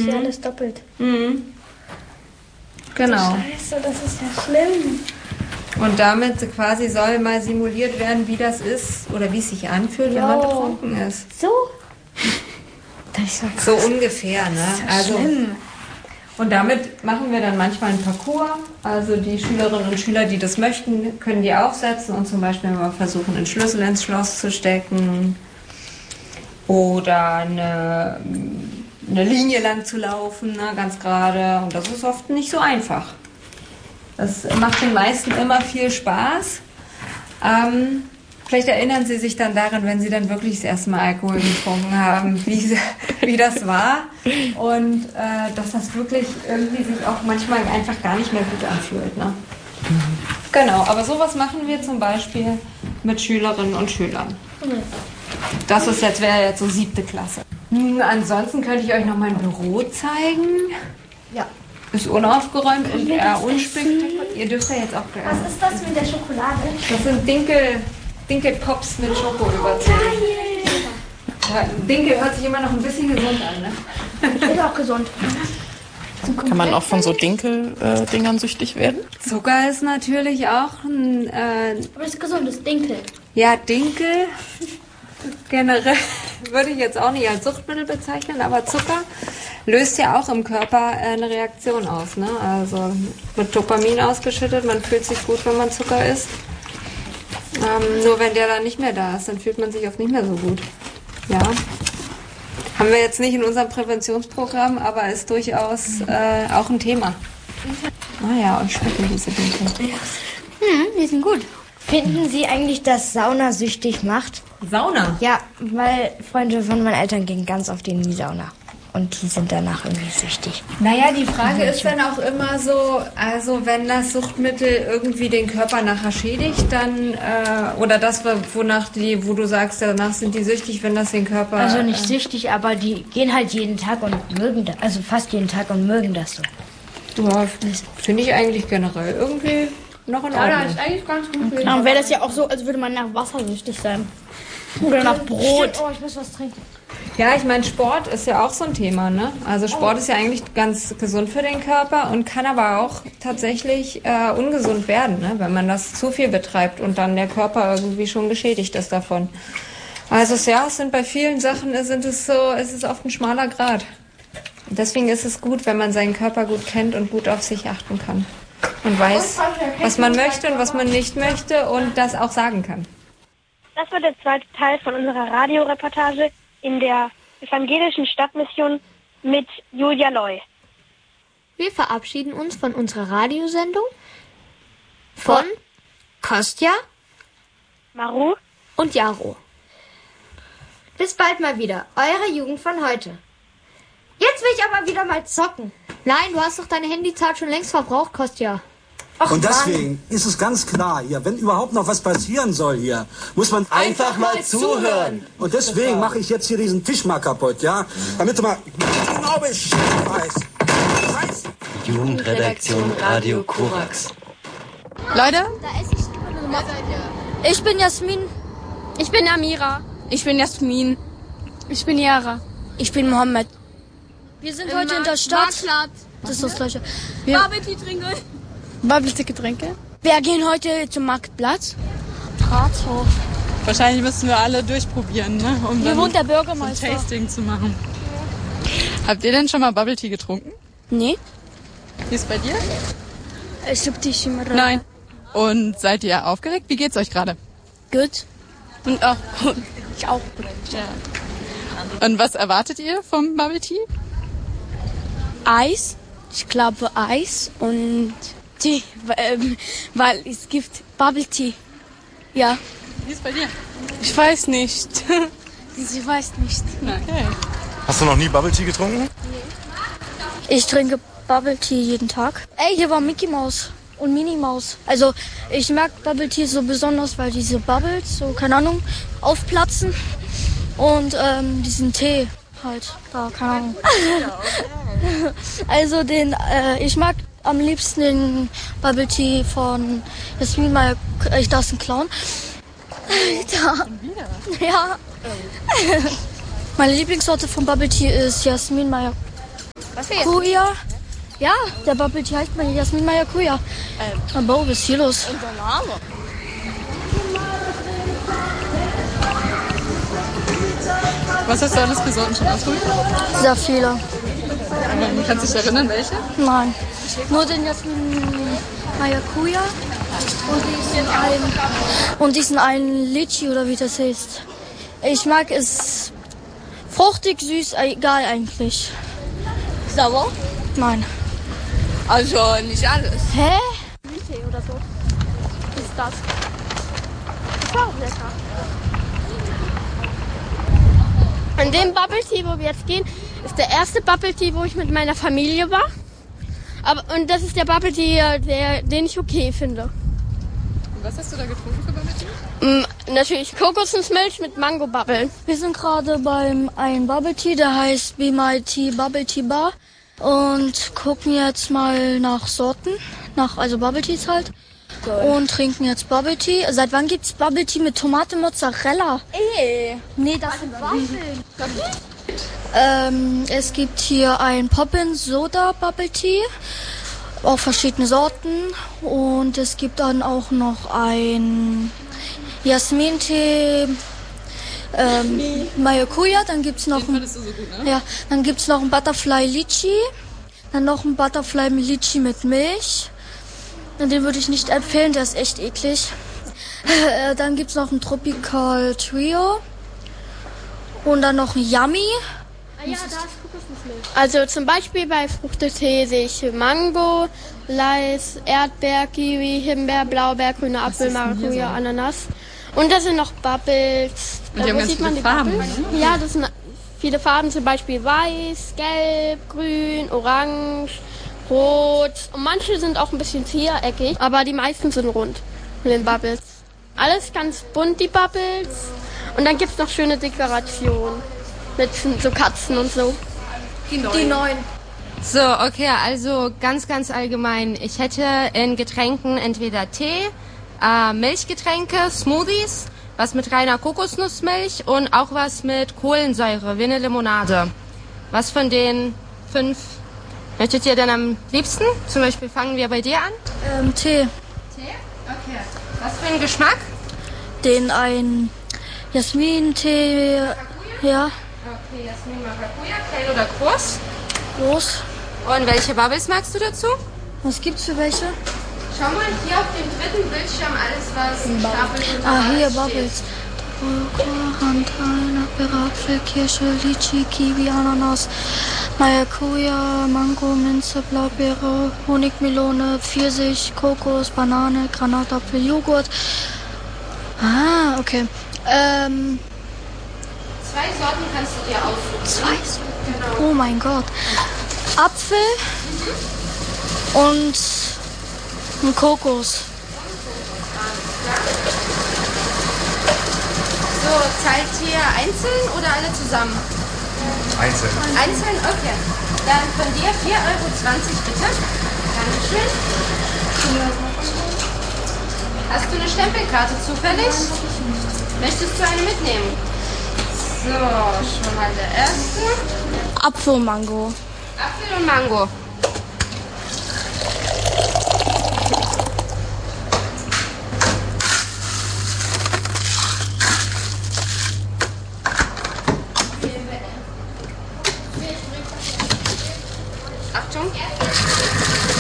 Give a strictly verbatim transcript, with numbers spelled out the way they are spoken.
mhm. ja alles doppelt. Mhm. Genau. Scheiße, das ist ja schlimm. Und damit quasi soll mal simuliert werden, wie das ist oder wie es sich anfühlt, jo. wenn man betrunken ist. So? Das ist so, so ungefähr, ne? Das ist ja also schlimm. Und damit machen wir dann manchmal einen Parcours. Also die Schülerinnen und Schüler, die das möchten, können die aufsetzen und zum Beispiel mal versuchen, einen Schlüssel ins Schloss zu stecken oder eine, eine Linie lang zu laufen, ne, ganz gerade. Und das ist oft nicht so einfach. Das macht den meisten immer viel Spaß. Ähm, vielleicht erinnern Sie sich dann daran, wenn Sie dann wirklich das erste Mal Alkohol getrunken haben, wie, wie das war. Und äh, dass das wirklich irgendwie sich auch manchmal einfach gar nicht mehr gut anfühlt. Ne? Mhm. Genau, aber sowas machen wir zum Beispiel mit Schülerinnen und Schülern. Mhm. Das ist jetzt, wäre jetzt so siebte Klasse. Hm, ansonsten könnte ich euch noch mein Büro zeigen. Ja. Ist unaufgeräumt und eher unspektakulär. Ihr dürft ja jetzt auch gerne. Was ist das mit der Schokolade? Das sind Dinkel, Dinkelpops mit Schoko überzogen. Ja, Dinkel hört sich immer noch ein bisschen gesund an, ne? Ist auch gesund. Kann man auch von so Dinkel-Dingern äh, süchtig werden? Zucker ist natürlich auch ein... Äh, Aber es ist gesund, das Dinkel. Ja, Dinkel generell würde ich jetzt auch nicht als Suchtmittel bezeichnen, aber Zucker löst ja auch im Körper eine Reaktion aus. Ne? Also wird Dopamin ausgeschüttet, man fühlt sich gut, wenn man Zucker isst. Ähm, nur wenn der dann nicht mehr da ist, dann fühlt man sich oft nicht mehr so gut. Ja. Haben wir jetzt nicht in unserem Präventionsprogramm, aber ist durchaus äh, auch ein Thema. Ah ja, und schmecken diese Dinkel. Hm, die sind gut. Finden Sie eigentlich, dass Sauna süchtig macht? Sauna? Ja, weil Freunde von meinen Eltern gehen ganz oft in die Sauna. Und die sind danach irgendwie süchtig. Naja, die Frage ist dann auch immer so, also wenn das Suchtmittel irgendwie den Körper nachher schädigt, dann, äh, oder das, wonach die, wo du sagst, danach sind die süchtig, wenn das den Körper... Also nicht äh, süchtig, aber die gehen halt jeden Tag und mögen das, also fast jeden Tag und mögen das so. Ja, finde ich eigentlich generell irgendwie noch in Ordnung. Ja, das ist eigentlich ganz gut. Okay. Dann wäre das ja auch so, als würde man nach Wasser süchtig sein. Oder nach Brot. Oh, ich muss was trinken. Ja, ich meine, Sport ist ja auch so ein Thema, ne? Also Sport ist ja eigentlich ganz gesund für den Körper und kann aber auch tatsächlich äh, ungesund werden, ne? Wenn man das zu viel betreibt und dann der Körper irgendwie schon geschädigt ist davon. Also ja, es sind bei vielen Sachen sind es so, es ist oft ein schmaler Grat. Und deswegen ist es gut, wenn man seinen Körper gut kennt und gut auf sich achten kann. Und weiß, was man möchte und was man nicht möchte und das auch sagen kann. Das war der zweite Teil von unserer Radioreportage in der evangelischen Stadtmission mit Julia Loy. Wir verabschieden uns von unserer Radiosendung von Kostja, Maru und Jaro. Bis bald mal wieder, eure Jugend von heute. Jetzt will ich aber wieder mal zocken. Nein, du hast doch deine Handyzeit schon längst verbraucht, Kostja. Ach, und deswegen Mann. Ist es ganz klar hier, wenn überhaupt noch was passieren soll hier, muss man einfach, einfach mal zuhören. zuhören. Und deswegen mache ich jetzt hier diesen Tisch mal kaputt, ja? Damit du mal genau Bescheid weißt. Scheiße. Jugendredaktion Radio Korax. Leute, ich bin Jasmin. Ich bin Amira. Ich bin Jasmin. Ich bin Yara. Ich bin Mohammed. Wir sind Im heute in der Stadt. Marktplatz. Das ist das Gleiche. Bubble Tea trinken. Bubble Tea Getränke. Wir gehen heute zum Marktplatz. Rathaus. Wahrscheinlich müssen wir alle durchprobieren, ne? Um Hier dann wohnt der Bürgermeister. ein Tasting zu machen. Habt ihr denn schon mal Bubble Tea getrunken? Nee. Wie ist bei dir? Ich hab dich immer rein. Nein. Und seid ihr aufgeregt? Wie geht's euch gerade? Gut. Und auch gut. Ich auch gut. Ja. Und was erwartet ihr vom Bubble Tea? Eis. Ich glaube Eis und Tee, ähm, weil es gibt Bubble Tea. Ja. Wie ist bei dir? Ich weiß nicht. Ich weiß nicht. Okay. Hast du noch nie Bubble Tea getrunken? Ich trinke Bubble Tea jeden Tag. Ey, hier war Mickey Mouse und Minnie Maus. Also ich mag Bubble Tea so besonders, weil diese Bubbles, so keine Ahnung, aufplatzen und ähm, diesen Tee halt da, keine Ahnung. Also den, äh, ich mag am liebsten den Bubble Tea von Jasmin Meyer. Ich darf einen Clown. Alter. Ja. Meine Lieblingssorte von Bubble Tea ist Jasmin Meyer. Was für Kuya. Ja, der Bubble Tea heißt mal Jasmin Maracuja. Ähm. Aber was ist hier los? Unser Name. Was hast du alles für Sorten schon ausprobiert? Sehr viele. Aber kannst du dich erinnern, welche? Nein. Nur den Jasmin Maracuja und diesen einen, und diesen einen Litchi oder wie das heißt. Ich mag es fruchtig, süß, egal eigentlich. Sauer? Nein. Also nicht alles. Hä? Tee oder so. Ist das? Das war auch lecker. An dem Bubble Tea, wo wir jetzt gehen, ist der erste Bubble Tea, wo ich mit meiner Familie war. Aber, und das ist der Bubble Tea, der, den ich okay finde. Und was hast du da getrunken für Bubble Tea? Mm, natürlich Kokosnussmilch mit Mango-Bubble. Wir sind gerade beim einen Bubble Tea, der heißt Be My Tea Bubble Tea Bar. Und gucken jetzt mal nach Sorten, nach also Bubble Teas halt. Geil. Und trinken jetzt Bubble Tea. Seit wann gibt's Bubble Tea mit Tomate Mozzarella? Ey. Nee, das sind Waffeln. ähm, es gibt hier ein Poppin Soda Bubble Tea. Auch verschiedene Sorten. Und es gibt dann auch noch ein Jasmin-Tee. Ähm, Maracuja, dann gibt's noch ein, so gut, ne? ja, dann gibt's noch ein Butterfly Litchi, dann noch ein Butterfly Litchi mit Milch. Den würde ich nicht empfehlen, der ist echt eklig. Äh, dann gibt's noch ein Tropical Trio und dann noch ein Yummy. Ah ja, da ist Kokosnussmilch. Also zum Beispiel bei Fruchtetee sehe ich Mango, Lais, Erdbeer, Kiwi, Himbeer, Blaubeer, grüner Apfel, Maracuja, Ananas. Und da sind noch Bubbles. Und die haben ganz viele Farben, ne? Ja, das sind viele Farben, zum Beispiel weiß, gelb, grün, orange, rot. Und manche sind auch ein bisschen viereckig, aber die meisten sind rund mit den Bubbles. Alles ganz bunt, die Bubbles. Und dann gibt es noch schöne Dekorationen mit so Katzen und so. Die neuen. Die neuen. So, okay, also ganz, ganz allgemein. Ich hätte in Getränken entweder Tee, äh, Milchgetränke, Smoothies, was mit reiner Kokosnussmilch und auch was mit Kohlensäure, wie eine Limonade. Was von den fünf möchtet ihr denn am liebsten? Zum Beispiel fangen wir bei dir an. Ähm, Tee. Tee? Okay. Was für einen Geschmack? Den ein Jasmin-Tee. Ja. Okay, Jasmin Maracuja, klein oder groß? Groß. Und welche Bubbles magst du dazu? Was gibt's für welche? Schau mal hier auf dem dritten Bildschirm alles, was Stapel unter Ah, hier steht. Bubbles. Rantaina, Apfel, Kirsche, Litchi, Kiwi, Ananas, Maracuja, Mango, Minze, Blaubeere, Honigmelone, Pfirsich, Kokos, Banane, Granatapfel, Joghurt. Ah, okay. Ähm, Zwei Sorten kannst du dir aussuchen. Zwei Sorten? Genau. Oh mein Gott. Apfel mhm. und ein Kokos. So, zahlt ihr einzeln oder alle zusammen? Einzeln. Einzeln? Okay. Dann von dir vier Euro zwanzig bitte. Dankeschön. Hast du eine Stempelkarte zufällig? Möchtest du eine mitnehmen? So, schon mal der erste. Apfel und Mango. Apfel und Mango. Achtung.